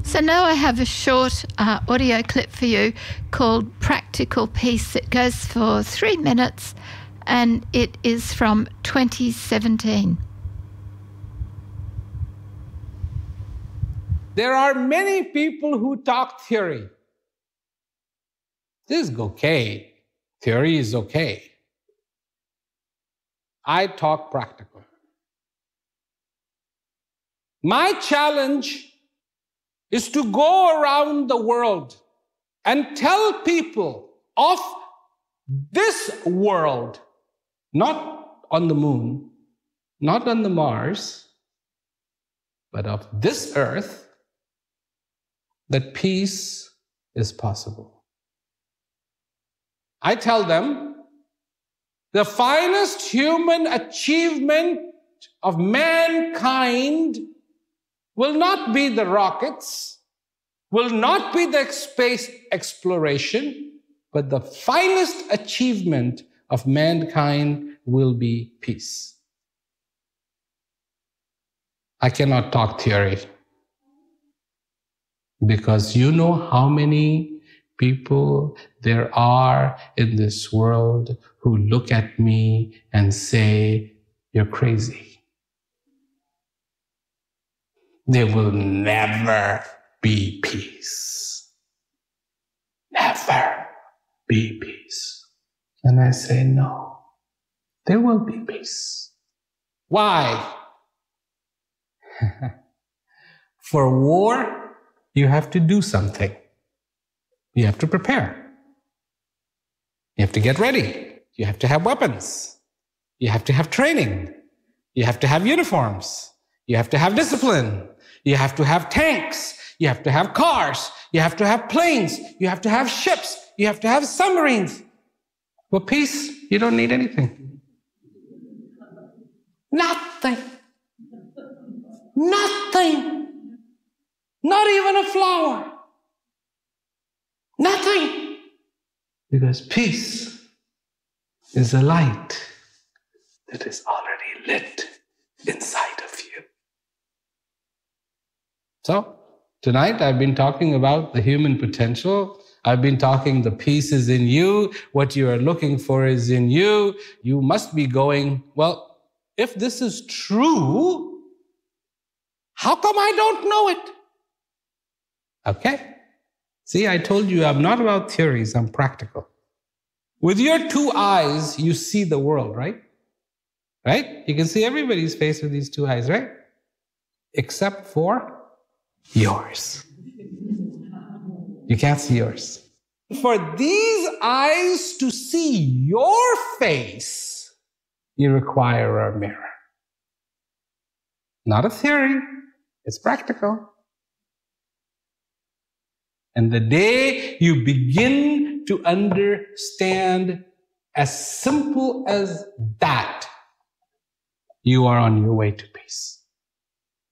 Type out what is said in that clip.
So now I have a short audio clip for you called Practical Peace. It goes for 3 minutes and it is from 2017. There are many people who talk theory. This is okay. Theory is okay. I talk practical. My challenge is to go around the world and tell people of this world, not on the moon, not on the Mars, but of this earth, that peace is possible. I tell them the finest human achievement of mankind will not be the rockets, will not be the space exploration, but the finest achievement of mankind will be peace. I cannot talk theory because you know how many people there are in this world who look at me and say, "You're crazy." There will never be peace. Never be peace. And I say, no, there will be peace. Why? For war, you have to do something. You have to prepare. You have to get ready. You have to have weapons. You have to have training. You have to have uniforms. You have to have discipline. You have to have tanks. You have to have cars. You have to have planes. You have to have ships. You have to have submarines. For peace, you don't need anything. Nothing. Nothing. Not even a flower. Nothing. Because peace is a light that is already lit inside of you. So, tonight I've been talking about the human potential. I've been talking the peace is in you. What you are looking for is in you. You must be going, well, if this is true, how come I don't know it? Okay. See, I told you I'm not about theories, I'm practical. With your 2 eyes, you see the world, right? Right? You can see everybody's face with these 2 eyes, right? Except for yours. You can't see yours. For these eyes to see your face, you require a mirror. Not a theory, it's practical. And the day you begin to understand as simple as that, you are on your way to peace.